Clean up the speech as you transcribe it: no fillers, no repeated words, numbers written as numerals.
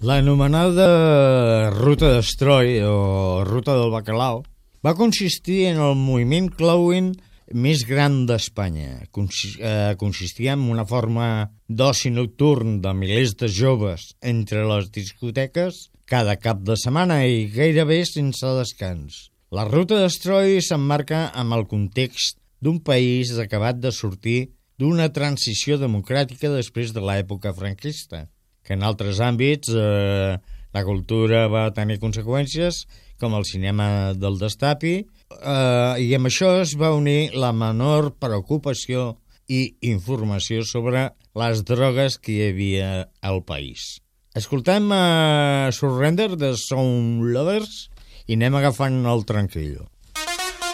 L'anomenada Ruta d'Estroi o Ruta del Bacalao va consistir en el moviment creuing més gran d'Espanya. Consistia en una forma d'oci nocturn de milers de joves entre les discoteques cada cap de setmana i gairebé sense descans. La Ruta d'Estroi s'emmarca amb el context d'un país acabat de sortir d'una transició democràtica després de l'època franquista, que en altres àmbits la cultura va tenir conseqüències, com el cinema del Destapi, i amb això es va unir la menor preocupació i informació sobre les drogues que hi havia al país. Escoltem Surrender de Sound Lovers i anem agafant el tranquil·lo.